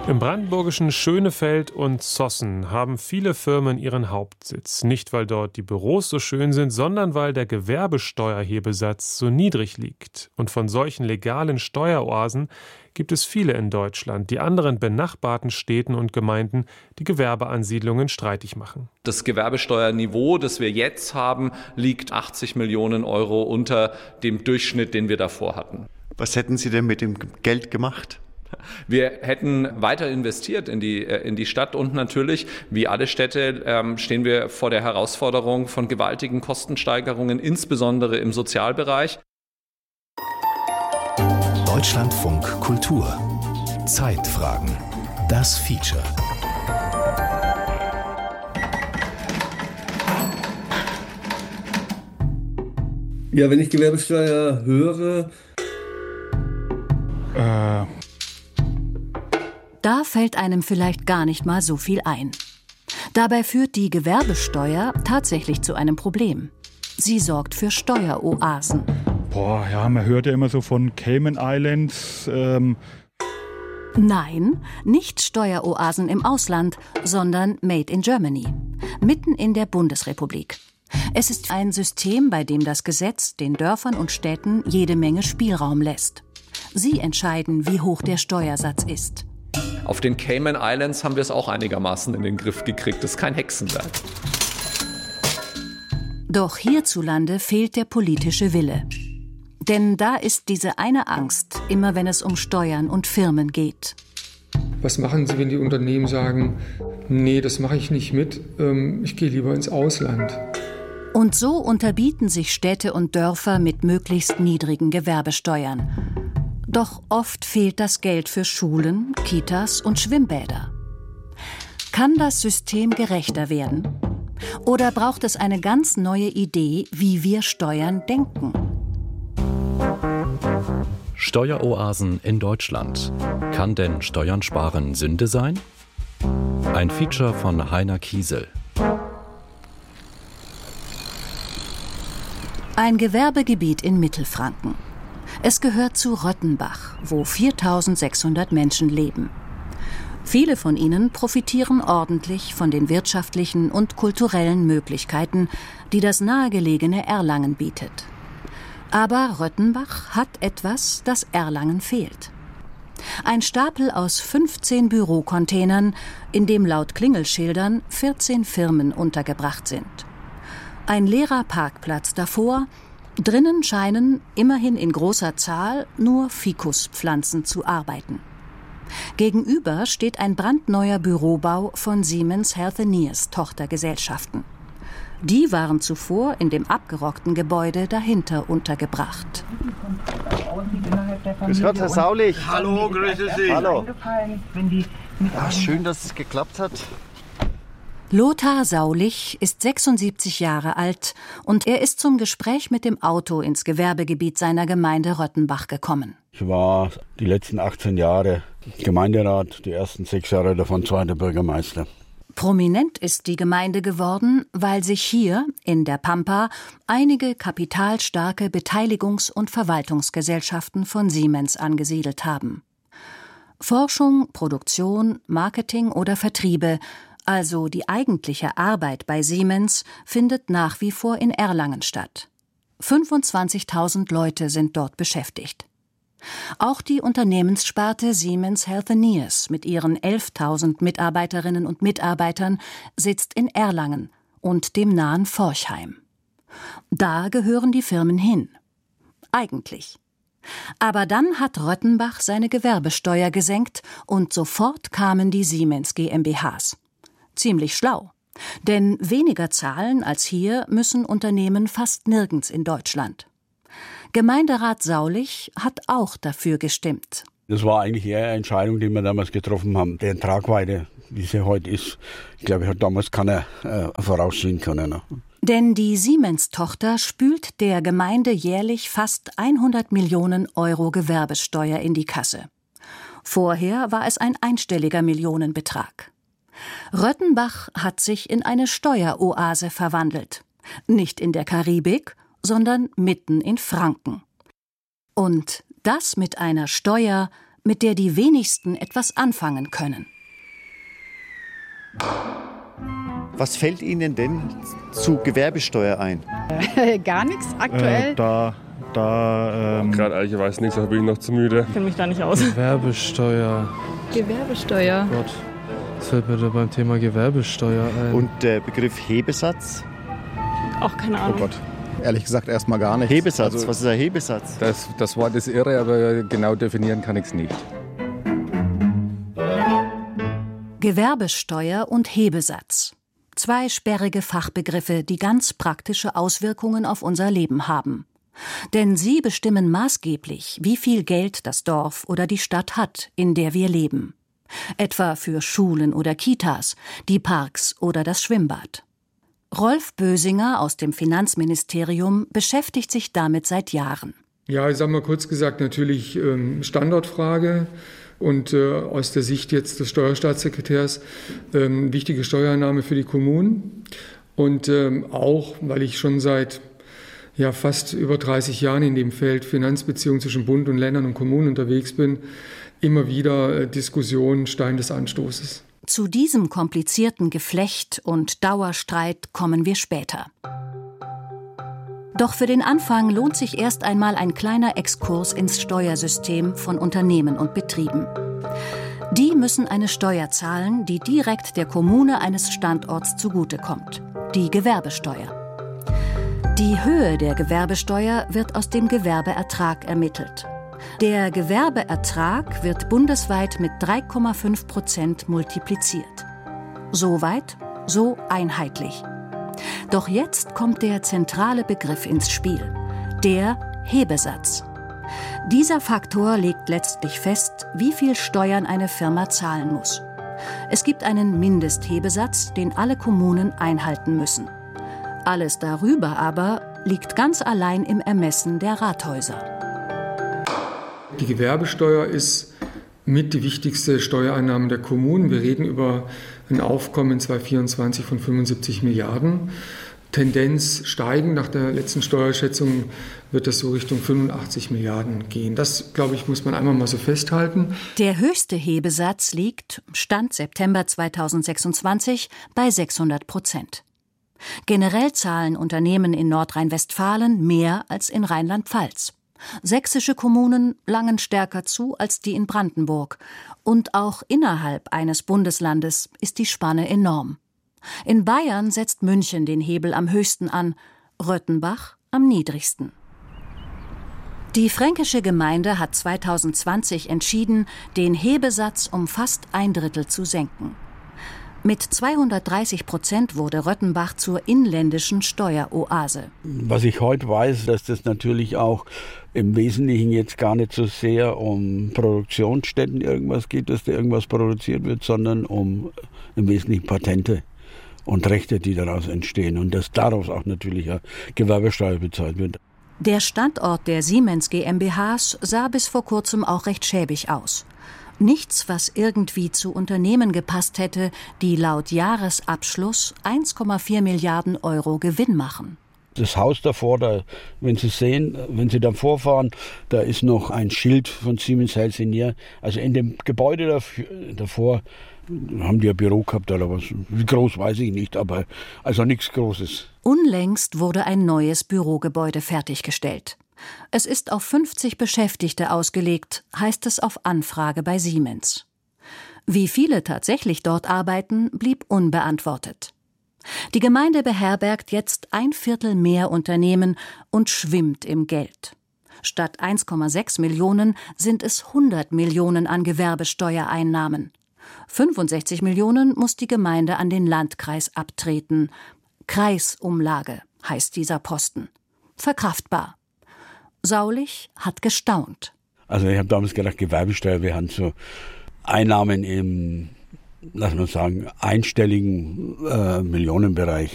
Im brandenburgischen Schönefeld und Zossen haben viele Firmen ihren Hauptsitz. Nicht, weil dort die Büros so schön sind, sondern weil der Gewerbesteuerhebesatz so niedrig liegt. Und von solchen legalen Steueroasen gibt es viele in Deutschland, die anderen benachbarten Städten und Gemeinden die Gewerbeansiedlungen streitig machen. Das Gewerbesteuerniveau, das wir jetzt haben, liegt 80 Millionen Euro unter dem Durchschnitt, den wir davor hatten. Was hätten Sie denn mit dem Geld gemacht? Wir hätten weiter investiert in die Stadt und natürlich, wie alle Städte, stehen wir vor der Herausforderung von gewaltigen Kostensteigerungen, insbesondere im Sozialbereich. Deutschlandfunk Kultur. Zeitfragen. Das Feature. Ja, wenn ich Gewerbesteuer höre... Da fällt einem vielleicht gar nicht mal so viel ein. Dabei führt die Gewerbesteuer tatsächlich zu einem Problem. Sie sorgt für Steueroasen. Man hört ja immer so von Cayman Islands. Nein, nicht Steueroasen im Ausland, sondern Made in Germany, mitten in der Bundesrepublik. Es ist ein System, bei dem das Gesetz den Dörfern und Städten jede Menge Spielraum lässt. Sie entscheiden, wie hoch der Steuersatz ist. Auf den Cayman Islands haben wir es auch einigermaßen in den Griff gekriegt. Das ist kein Hexenwerk. Doch hierzulande fehlt der politische Wille. Denn da ist diese eine Angst, immer wenn es um Steuern und Firmen geht. Was machen Sie, wenn die Unternehmen sagen, nee, das mache ich nicht mit, ich gehe lieber ins Ausland? Und so unterbieten sich Städte und Dörfer mit möglichst niedrigen Gewerbesteuern. Doch oft fehlt das Geld für Schulen, Kitas und Schwimmbäder. Kann das System gerechter werden? Oder braucht es eine ganz neue Idee, wie wir Steuern denken? Steueroasen in Deutschland. Kann denn Steuern sparen Sünde sein? Ein Feature von Heiner Kiesel. Ein Gewerbegebiet in Mittelfranken. Es gehört zu Röttenbach, wo 4.600 Menschen leben. Viele von ihnen profitieren ordentlich von den wirtschaftlichen und kulturellen Möglichkeiten, die das nahegelegene Erlangen bietet. Aber Röttenbach hat etwas, das Erlangen fehlt. Ein Stapel aus 15 Bürocontainern, in dem laut Klingelschildern 14 Firmen untergebracht sind. Ein leerer Parkplatz davor. Drinnen scheinen, immerhin in großer Zahl, nur Fikuspflanzen zu arbeiten. Gegenüber steht ein brandneuer Bürobau von Siemens Healthineers Tochtergesellschaften. Die waren zuvor in dem abgerockten Gebäude dahinter untergebracht. Grüß Gott, Herr Saulich. Hallo, grüße Sie. Hallo. Schön, dass es geklappt hat. Lothar Saulich ist 76 Jahre alt und er ist zum Gespräch mit dem Auto ins Gewerbegebiet seiner Gemeinde Röttenbach gekommen. Ich war die letzten 18 Jahre Gemeinderat, die ersten 6 Jahre davon zweiter Bürgermeister. Prominent ist die Gemeinde geworden, weil sich hier in der Pampa einige kapitalstarke Beteiligungs- und Verwaltungsgesellschaften von Siemens angesiedelt haben. Forschung, Produktion, Marketing oder Vertriebe, also die eigentliche Arbeit bei Siemens, findet nach wie vor in Erlangen statt. 25.000 Leute sind dort beschäftigt. Auch die Unternehmenssparte Siemens Healthineers mit ihren 11.000 Mitarbeiterinnen und Mitarbeitern sitzt in Erlangen und dem nahen Forchheim. Da gehören die Firmen hin. Eigentlich. Aber dann hat Röttenbach seine Gewerbesteuer gesenkt und sofort kamen die Siemens GmbHs. Ziemlich schlau. Denn weniger zahlen als hier müssen Unternehmen fast nirgends in Deutschland. Gemeinderat Saulich hat auch dafür gestimmt. Das war eigentlich eher eine Entscheidung, die wir damals getroffen haben. Die Tragweite, wie sie heute ist, ich glaube, hat damals keiner voraussehen können. Denn die Siemens-Tochter spült der Gemeinde jährlich fast 100 Millionen Euro Gewerbesteuer in die Kasse. Vorher war es ein einstelliger Millionenbetrag. Röttenbach hat sich in eine Steueroase verwandelt. Nicht in der Karibik, sondern mitten in Franken. Und das mit einer Steuer, mit der die wenigsten etwas anfangen können. Was fällt Ihnen denn zu Gewerbesteuer ein? Gar nichts aktuell. Gerade ehrlicherweise nichts, da bin ich noch zu müde. Ich kenne mich da nicht aus. Gewerbesteuer. Gott, was fällt mir da beim Thema Gewerbesteuer ein? Und der Begriff Hebesatz? auch keine Ahnung. Oh Gott, ehrlich gesagt erstmal gar nichts. Hebesatz, was ist ein Hebesatz? Das Wort ist irre, aber genau definieren kann ich es nicht. Gewerbesteuer und Hebesatz. 2 sperrige Fachbegriffe, die ganz praktische Auswirkungen auf unser Leben haben. Denn sie bestimmen maßgeblich, wie viel Geld das Dorf oder die Stadt hat, in der wir leben. Etwa für Schulen oder Kitas, die Parks oder das Schwimmbad. Rolf Bösinger aus dem Finanzministerium beschäftigt sich damit seit Jahren. Ja, ich sage mal kurz gesagt, natürlich Standortfrage und aus der Sicht jetzt des Steuerstaatssekretärs wichtige Steuereinnahme für die Kommunen. Und auch, weil ich schon seit fast über 30 Jahren in dem Feld Finanzbeziehungen zwischen Bund und Ländern und Kommunen unterwegs bin, immer wieder Diskussionen, Stein des Anstoßes. Zu diesem komplizierten Geflecht und Dauerstreit kommen wir später. Doch für den Anfang lohnt sich erst einmal ein kleiner Exkurs ins Steuersystem von Unternehmen und Betrieben. Die müssen eine Steuer zahlen, die direkt der Kommune eines Standorts zugutekommt, die Gewerbesteuer. Die Höhe der Gewerbesteuer wird aus dem Gewerbeertrag ermittelt. Der Gewerbeertrag wird bundesweit mit 3,5% multipliziert. So weit, so einheitlich. Doch jetzt kommt der zentrale Begriff ins Spiel, der Hebesatz. Dieser Faktor legt letztlich fest, wie viel Steuern eine Firma zahlen muss. Es gibt einen Mindesthebesatz, den alle Kommunen einhalten müssen. Alles darüber aber liegt ganz allein im Ermessen der Rathäuser. Die Gewerbesteuer ist mit die wichtigste Steuereinnahme der Kommunen. Wir reden über ein Aufkommen in 2024 von 75 Milliarden. Tendenz steigend. Nach der letzten Steuerschätzung wird das so Richtung 85 Milliarden gehen. Das, glaube ich, muss man einmal mal so festhalten. Der höchste Hebesatz liegt, Stand September 2026, bei 600%. Generell zahlen Unternehmen in Nordrhein-Westfalen mehr als in Rheinland-Pfalz. Sächsische Kommunen langen stärker zu als die in Brandenburg. Und auch innerhalb eines Bundeslandes ist die Spanne enorm. In Bayern setzt München den Hebel am höchsten an, Röttenbach am niedrigsten. Die fränkische Gemeinde hat 2020 entschieden, den Hebesatz um fast 1/3 zu senken. Mit 230% wurde Röttenbach zur inländischen Steueroase. Was ich heute weiß, dass das natürlich auch im Wesentlichen jetzt gar nicht so sehr um Produktionsstätten irgendwas geht, dass da irgendwas produziert wird, sondern um im Wesentlichen Patente und Rechte, die daraus entstehen. Und dass daraus auch natürlich eine Gewerbesteuer bezahlt wird. Der Standort der Siemens GmbHs sah bis vor kurzem auch recht schäbig aus. Nichts, was irgendwie zu Unternehmen gepasst hätte, die laut Jahresabschluss 1,4 Milliarden Euro Gewinn machen. Das Haus davor, wenn Sie sehen, wenn Sie da vorfahren, da ist noch ein Schild von Siemens Healthineers. Also in dem Gebäude davor haben die ein Büro gehabt oder was. Wie groß, weiß ich nicht, aber also nichts Großes. Unlängst wurde ein neues Bürogebäude fertiggestellt. Es ist auf 50 Beschäftigte ausgelegt, heißt es auf Anfrage bei Siemens. Wie viele tatsächlich dort arbeiten, blieb unbeantwortet. Die Gemeinde beherbergt jetzt 1/4 mehr Unternehmen und schwimmt im Geld. Statt 1,6 Millionen sind es 100 Millionen an Gewerbesteuereinnahmen. 65 Millionen muss die Gemeinde an den Landkreis abtreten. Kreisumlage heißt dieser Posten. Verkraftbar. Saulich hat gestaunt. Also ich habe damals gedacht, Gewerbesteuer, wir haben so Einnahmen im, lass mal sagen, einstelligen Millionenbereich.